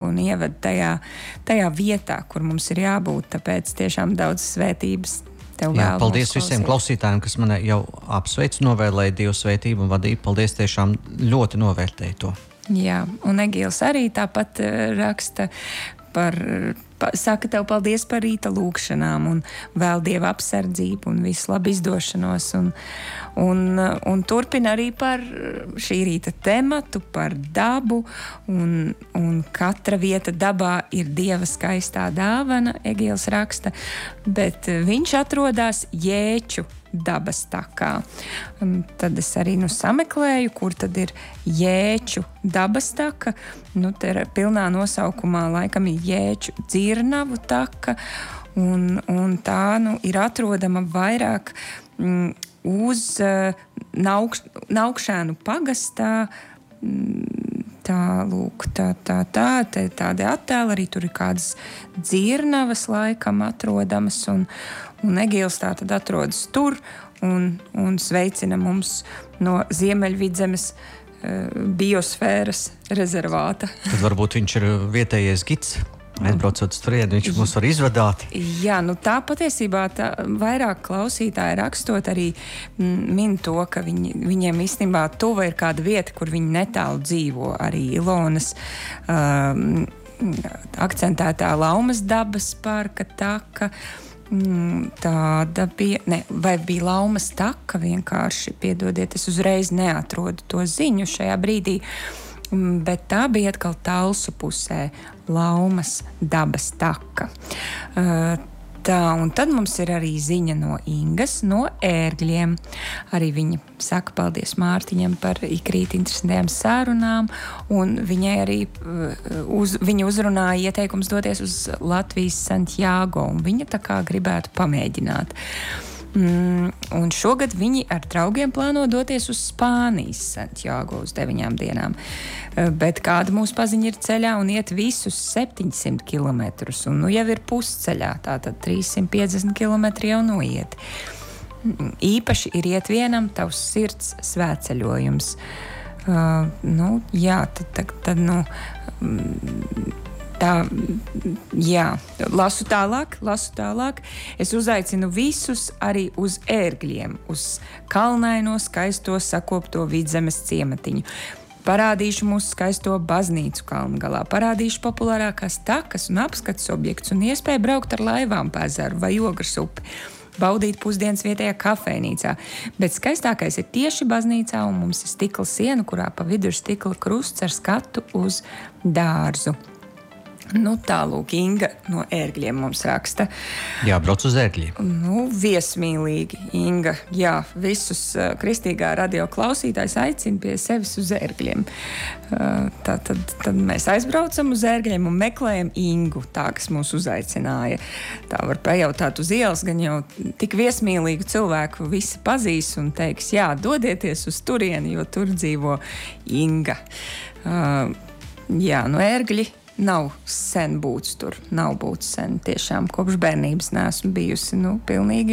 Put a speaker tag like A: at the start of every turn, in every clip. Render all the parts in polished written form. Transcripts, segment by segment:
A: un ieved tajā vietā, kur mums ir jābūt. Tāpēc tiešām daudz svētības tev vēl.
B: Paldies visiem klausītājiem, kas man jau apsveic, novēlēja Dievu svētību un vadību. Paldies, tiešām ļoti novērtēju to.
A: Jā, un Egīls arī tāpat raksta saka tev paldies par rīta lūkšanām un vēl Dieva apsardzību un visu labu izdošanos un turpina arī par šī rīta tematu, par dabu un katra vieta dabā ir Dieva skaistā dāvana, Egīls raksta, bet viņš atrodas Jēču dabas takā. Un tad es arī sameklēju, kur tad ir Jēču dabas taka. Te pilnā nosaukumā laikam ir Jēču dzirnavu taka, un tā ir atrodama vairāk uz Naukšēnu pagastā. Tādi attēli, arī tur ir kādas dzirnavas laikam atrodamas, un Egīls tātad atrodas tur un sveicina mums no Ziemeļvidzemes biosfēras rezervāta.
B: Tad varbūt viņš ir vietējais gids. Aizbraucot uz turieni, viņš mūs var izvadāt.
A: Jā, tā patiesībā vairāk klausītāji rakstot arī min to, ka viņiem īstenībā tuva ir kāda vieta, kur viņi netālu dzīvo. Arī Ilonas akcentētā Laumas dabas parka taka. Tāda bija, vai bija Laumas taka vienkārši, piedodiet, es uzreiz neatrodu to ziņu šajā brīdī. Bet tā bija atkal Talsu pusē, Laumas dabas taka. Un tad mums ir arī ziņa no Ingas, no Ērgļiem. Arī viņa saka paldies Mārtiņam par ikrīt interesantiem sarunām, un viņai arī viņa uzrunāja ieteikums doties uz Latvijas Santiago, un viņa tā kā gribētu pamēģināt. Un šogad viņi ar draugiem plāno doties uz Spānijas Santiago uz 9 dienām. Bet kāda mūsu paziņa ir ceļā un iet visus 700 kilometrus, un jau ir pusceļā, tātad 350 kilometri jau noiet. Īpaši ir iet vienam tavs sirds svētceļojums. Lasu tālāk. Es uzaicinu visus arī uz Ērgļiem, uz kalnaino, skaisto, sakopto Vidzemes ciematiņu. Parādīšu mūsu skaisto baznīcu Kalngalā, parādīšu populārākās takas un apskates objektus un iespēju braukt ar laivām pa ezeru vai Ogres upi, baudīt pusdienas vietējā kafejnīcā. Bet skaistākais ir tieši baznīcā, un mums ir stikla siena, kurā pa vidu ir stikla krusts ar skatu uz dārzu. Tālūk, Inga no Ērgļiem mums raksta.
B: Jā, brauc uz Ērgļiem.
A: Viesmīlīgi, Inga. Jā, visus kristīgā radio klausītājs aicina pie sevis uz Ērgļiem. Tad mēs aizbraucam uz Ērgļiem un meklējam Ingu, tā, kas mūs uzaicināja. Tā var pajautāt uz ielas, gan jau tik viesmīlīgu cilvēku visi pazīs un teiks, jā, dodieties uz turieni, jo tur dzīvo Inga. Jā, no Ērgļi. Nav sen būts tur, nav būts sen. Tiešām kopš bērnības neesmu bijusi, pilnīgi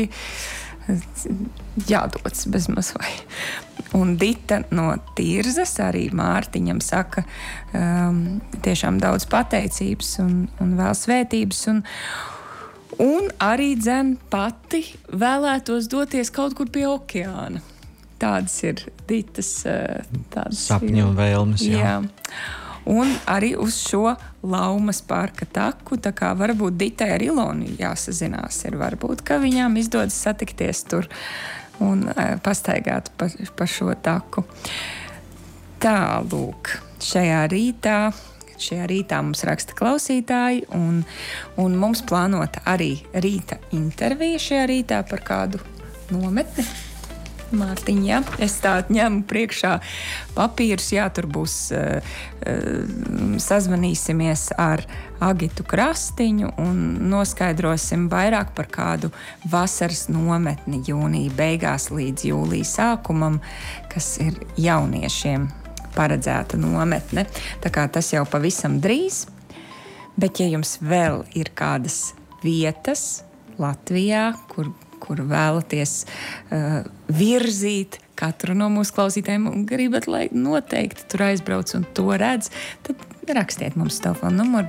A: jādodas bezmaz vai. Un Dita no Tirzas arī Mārtiņam saka tiešām daudz pateicības un vēl svētības. Un arī pati vēlētos doties kaut kur pie okeāna. Tādas ir Ditas
B: sapņi un vēlmes, jā.
A: Un arī uz šo Laumas parka taku, tā kā varbūt Ditai ar Ilonu jāsazinās ir, varbūt, ka viņām izdodas satikties tur un pastaigāt pa šo taku. Tālūk, šajā rītā mums raksta klausītāji, un mums plānota arī rīta intervija šajā rītā par kādu nometni. Mārtiņ, jā, es tā ņemu priekšā papīrus, jā, tur būs sazvanīsimies ar Agitu Krastiņu un noskaidrosim vairāk par kādu vasaras nometni jūnija beigās līdz jūlija sākumam, kas ir jauniešiem paredzēta nometne. Tā kā tas jau pavisam drīz, bet ja jums vēl ir kādas vietas Latvijā, kur vēlaties virzīt katru no mūsu klausītājiem un gribat, lai noteikti tur aizbrauc un to redz, tad rakstiet mums telefonu numuru